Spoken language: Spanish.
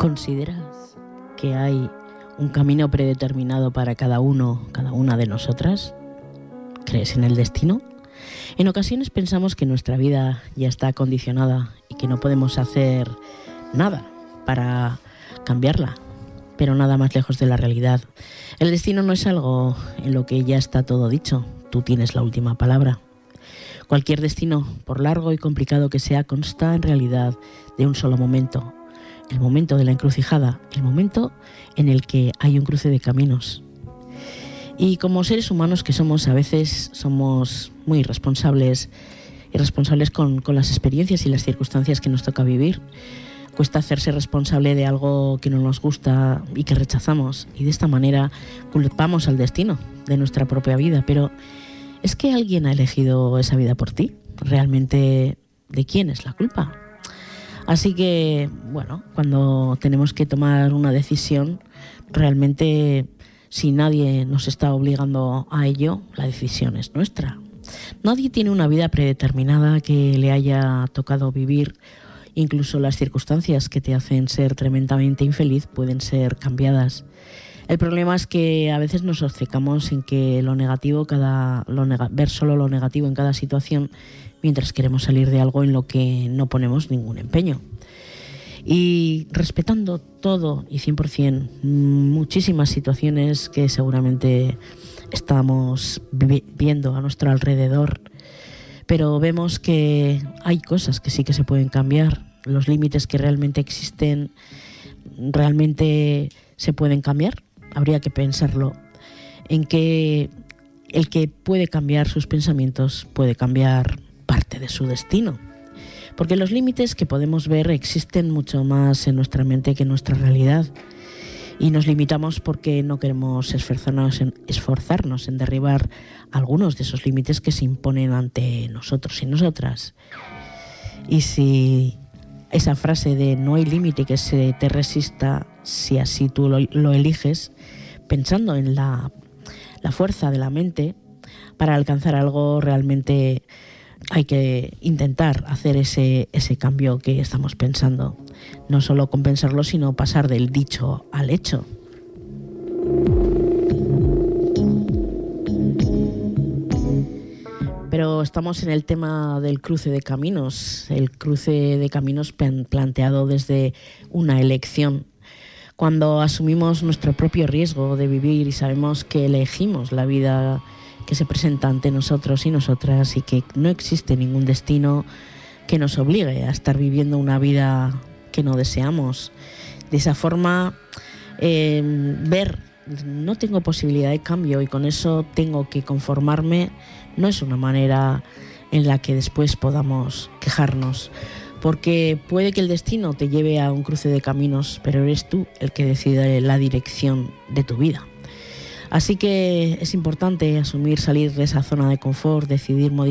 ¿Consideras que hay un camino predeterminado para cada uno, cada una de nosotras? ¿Crees en el destino? En ocasiones pensamos que nuestra vida ya está condicionada y que no podemos hacer nada para cambiarla, pero nada más lejos de la realidad. El destino no es algo en lo que ya está todo dicho, tú tienes la última palabra. Cualquier destino, por largo y complicado que sea, consta en realidad de un solo momento, el momento de la encrucijada, el momento en el que hay un cruce de caminos. Y como seres humanos que somos, a veces somos muy irresponsables con las experiencias y las circunstancias que nos toca vivir. Cuesta hacerse responsable de algo que no nos gusta y que rechazamos, y de esta manera culpamos al destino de nuestra propia vida. Pero ¿es que alguien ha elegido esa vida por ti? ¿Realmente de quién es la culpa? Así que, bueno, cuando tenemos que tomar una decisión, realmente, si nadie nos está obligando a ello, la decisión es nuestra. Nadie tiene una vida predeterminada que le haya tocado vivir. Incluso las circunstancias que te hacen ser tremendamente infeliz pueden ser cambiadas. El problema es que a veces nos obcecamos en que ver solo lo negativo en cada situación, mientras queremos salir de algo en lo que no ponemos ningún empeño. Y respetando todo y 100%, muchísimas situaciones que seguramente estamos viendo a nuestro alrededor, pero vemos que hay cosas que sí que se pueden cambiar. Los límites que realmente existen, realmente se pueden cambiar. Habría que pensarlo en que el que puede cambiar sus pensamientos puede cambiar parte de su destino. Porque los límites que podemos ver existen mucho más en nuestra mente que en nuestra realidad. Y nos limitamos porque no queremos esforzarnos en derribar algunos de esos límites que se imponen ante nosotros y nosotras. Y si esa frase de no hay límite que se te resista, si así tú lo eliges, pensando en la fuerza de la mente, para alcanzar algo realmente hay que intentar hacer ese cambio que estamos pensando. No solo compensarlo, sino pasar del dicho al hecho. Pero estamos en el tema del cruce de caminos, el cruce de caminos planteado desde una elección. Cuando asumimos nuestro propio riesgo de vivir y sabemos que elegimos la vida que se presenta ante nosotros y nosotras, y que no existe ningún destino que nos obligue a estar viviendo una vida que no deseamos. De esa forma, ver no tengo posibilidad de cambio y con eso tengo que conformarme, no es una manera en la que después podamos quejarnos, porque puede que el destino te lleve a un cruce de caminos, pero eres tú el que decide la dirección de tu vida. Así que es importante asumir, salir de esa zona de confort, decidir modificar